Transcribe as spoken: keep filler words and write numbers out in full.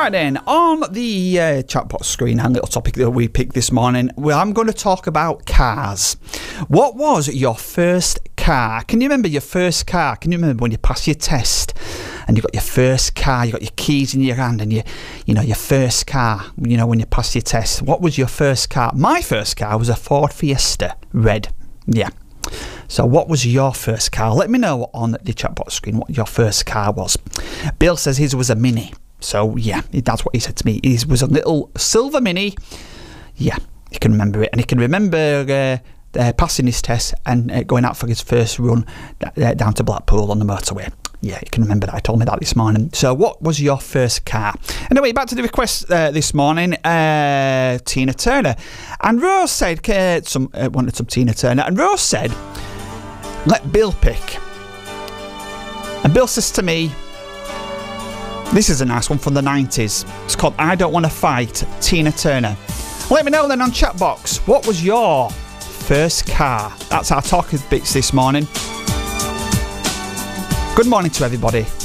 Right then, on the uh, chat box screen and little topic that we picked this morning, well, I'm going to talk about cars. What was your first car? Can you remember your first car? Can you remember when you passed your test and you got your first car, you got your keys in your hand and you, you know, your first car, you know, when you passed your test? What was your first car? My first car was a Ford Fiesta, red. Yeah. So what was your first car? Let me know on the chat box screen what your first car was. Bill says his was a Mini. So yeah, that's what he said to me. His was a little silver Mini. Yeah, he can remember it. And he can remember uh, uh, passing his test and uh, going out for his first run uh, down to Blackpool on the motorway. Yeah, you can remember that. He told me that this morning. So what was your first car? Anyway, back to the request uh, this morning. Uh, Tina Turner. And Rose said, uh, some, uh, wanted some Tina Turner. And Rose said, let Bill pick. And Bill says to me, this is a nice one from the nineties. It's called I Don't Want to Fight, Tina Turner. Let me know then on chat box, what was your first car? That's our talking bits this morning. Good morning to everybody.